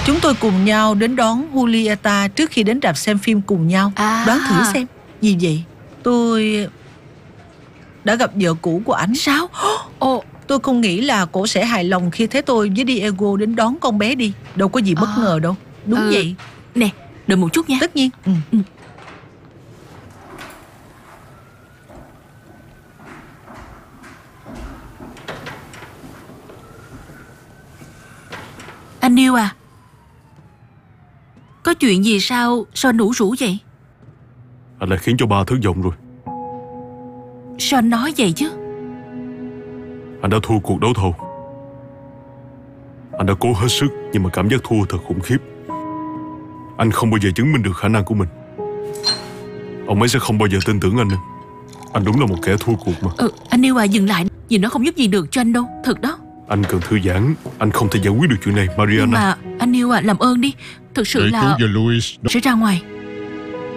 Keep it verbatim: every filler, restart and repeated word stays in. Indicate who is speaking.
Speaker 1: Chúng tôi cùng nhau đến đón Julieta trước khi đến rạp xem phim cùng nhau.
Speaker 2: À.
Speaker 1: Đoán thử xem. Gì vậy? Tôi đã gặp vợ cũ của ảnh.
Speaker 2: Sao?
Speaker 1: Ồ, tôi không nghĩ là cổ sẽ hài lòng khi thấy tôi với Diego đến đón con bé đi. Đâu có gì bất
Speaker 2: À.
Speaker 1: ngờ đâu. Đúng
Speaker 2: Ừ.
Speaker 1: vậy.
Speaker 2: Nè, đợi một chút nha.
Speaker 1: Tất nhiên. Ừ.
Speaker 2: Ừ. Anh Neil à, có chuyện gì sao sao anh ủ rũ vậy?
Speaker 3: Anh lại khiến cho ba thất vọng rồi.
Speaker 2: Sao anh nói vậy chứ?
Speaker 3: Anh đã thua cuộc đấu thầu. Anh đã cố hết sức, nhưng mà cảm giác thua thật khủng khiếp. Anh không bao giờ chứng minh được khả năng của mình. Ông ấy sẽ không bao giờ tin tưởng anh nữa. Anh đúng là một kẻ thua cuộc mà.
Speaker 2: Ừ, anh Neil à, dừng lại. Vì nó không giúp gì được cho anh đâu. Thật đó.
Speaker 3: Anh cần thư giãn. Anh không thể giải quyết được chuyện này,
Speaker 2: Nhưng
Speaker 3: Mariana.
Speaker 2: mà anh Neil à, làm ơn đi. Thực sự
Speaker 4: Để
Speaker 2: là
Speaker 4: cứu cho Louis.
Speaker 2: sẽ ra ngoài.